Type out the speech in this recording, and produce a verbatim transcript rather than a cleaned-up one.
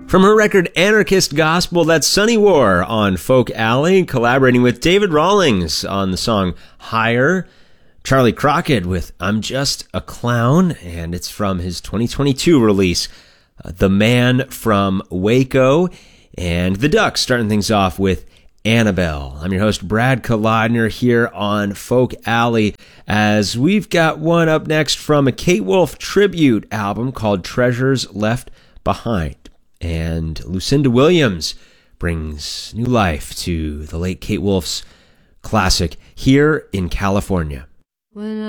From her record Anarchist Gospel, that's Sunny War on Folk Alley, collaborating with David Rawlings on the song Higher. Charlie Crockett with I'm Just a Clown, and it's from his twenty twenty-two release, uh, The Man from Waco. And the Ducks starting things off with Annabelle. I'm your host, Brad Kalodner, here on Folk Alley, as we've got one up next from a Kate Wolf tribute album called Treasures Left Behind. And Lucinda Williams brings new life to the late Kate Wolf's classic, Here in California. When